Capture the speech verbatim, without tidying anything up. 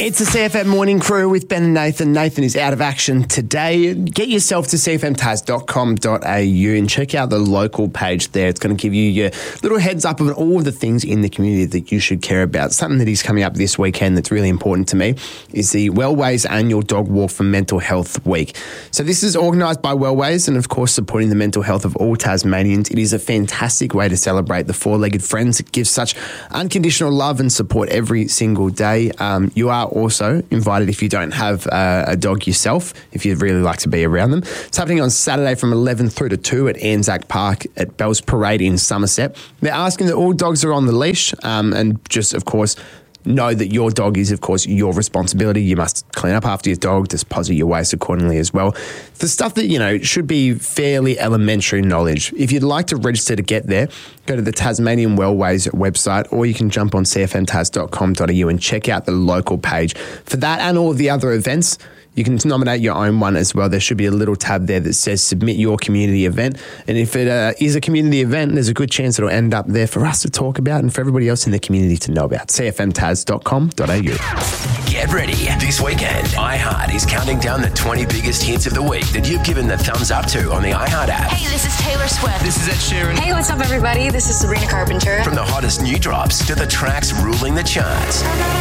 It's the C F M Morning Crew with Ben and Nathan. Nathan is out of action today. Get yourself to c f m tas dot com dot a u and check out the local page there. It's going to give you your little heads up of all of the things in the community that you should care about. Something that is coming up this weekend that's really important to me is the Wellways Annual Dog Walk for Mental Health Week. So this is organised by Wellways and, of course, supporting the mental health of all Tasmanians. It is a fantastic way to celebrate the four-legged friends. It gives such unconditional love and support every single day. Um, you are also invited if you don't have uh, a dog yourself, if you'd really like to be around them. It's happening on Saturday from eleven through to two at Anzac Park at Bells Parade in Somerset. They're asking that all dogs are on the leash um, and just, of course, know that your dog is, of course, your responsibility. You must clean up after your dog, deposit your waste accordingly as well. The stuff that, you know, should be fairly elementary knowledge. If you'd like to register to get there, go to the Tasmanian Wellways website, or you can jump on c f m tas dot com dot a u and check out the local page. For that and all of the other events, you can nominate your own one as well. There should be a little tab there that says submit your community event. And if it uh, is a community event, there's a good chance it'll end up there for us to talk about and for everybody else in the community to know about. c f m tas dot com dot a u. Get ready. This weekend, iHeart is counting down the twenty biggest hits of the week that you've given the thumbs up to on the iHeart app. Hey, this is Taylor Swift. This is Ed Sheeran. Hey, what's up, everybody? This is Sabrina Carpenter. From the hottest new drops to the tracks ruling the charts.